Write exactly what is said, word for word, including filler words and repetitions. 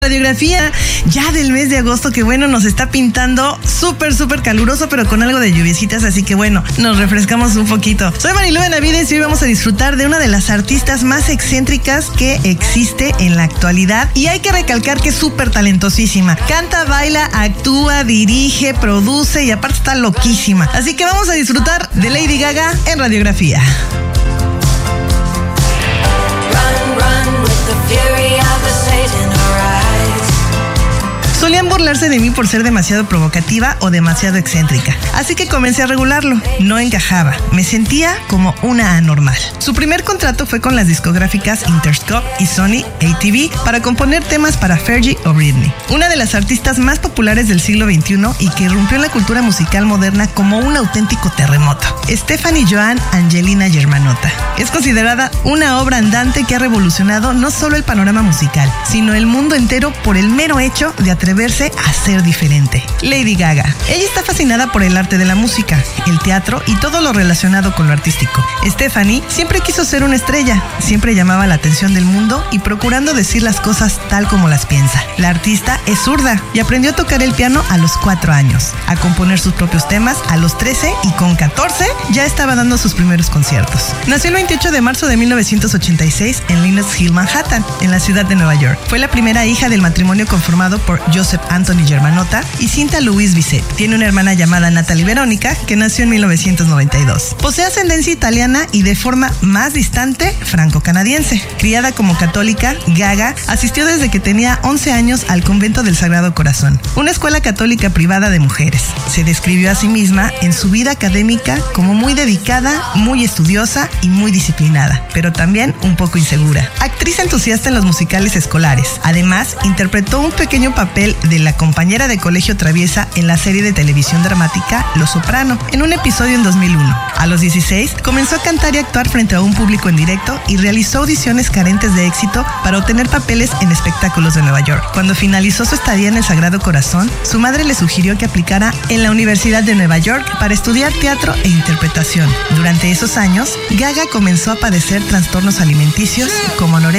Radiografía ya del mes de agosto, que bueno, nos está pintando súper, súper caluroso, pero con algo de lluviecitas, así que bueno, nos refrescamos un poquito. Soy Marilu Benavides y hoy vamos a disfrutar de una de las artistas más excéntricas que existe en la actualidad, y hay que recalcar que es súper talentosísima. Canta, baila, actúa, dirige, produce y aparte está loquísima. Así que vamos a disfrutar de Lady Gaga en Radiografía. Run, run with the fury of the Satan in her eyes. Solían burlarse de mí por ser demasiado provocativa o demasiado excéntrica, así que comencé a regularlo. No encajaba, me sentía como una anormal. Su primer contrato fue con las discográficas Interscope y Sony A T V para componer temas para Fergie o Britney, una de las artistas más populares del siglo veintiuno y que irrumpió en la cultura musical moderna como un auténtico terremoto. Stephanie Joan Angelina Germanotta es considerada una obra andante que ha revolucionado no solo el panorama musical, sino el mundo entero por el mero hecho de atreverse a ser diferente. Lady Gaga. Ella está fascinada por el arte de la música, el teatro y todo lo relacionado con lo artístico. Stephanie siempre quiso ser una estrella, siempre llamaba la atención del mundo y procurando decir las cosas tal como las piensa. La artista es zurda y aprendió a tocar el piano a los cuatro años, a componer sus propios temas a los trece y con catorce ya estaba dando sus primeros conciertos. Nació el veintiocho de marzo de mil novecientos ochenta y seis en Lenox Hill, Manhattan, en la ciudad de Nueva York. Fue la primera hija del matrimonio conformado por Joseph Anthony Germanotta y Cinta Louise Bisset. Tiene una hermana llamada Natalie Verónica, que nació en mil novecientos noventa y dos. Posee ascendencia italiana y de forma más distante franco-canadiense. Criada como católica, Gaga asistió desde que tenía once años al convento del Sagrado Corazón, una escuela católica privada de mujeres. Se describió a sí misma en su vida académica como muy dedicada, muy estudiosa y muy disciplinada, pero también un poco insegura. Actriz entusiasta en los musicales escolares. Además, interpretó un pequeño papel de la compañera de colegio traviesa en la serie de televisión dramática Los Soprano, en un episodio en dos mil uno. A los dieciséis, comenzó a cantar y actuar frente a un público en directo y realizó audiciones carentes de éxito para obtener papeles en espectáculos de Nueva York. Cuando finalizó su estadía en el Sagrado Corazón, su madre le sugirió que aplicara en la Universidad de Nueva York para estudiar teatro e interpretación. Durante esos años, Gaga comenzó a padecer trastornos alimenticios como anorexia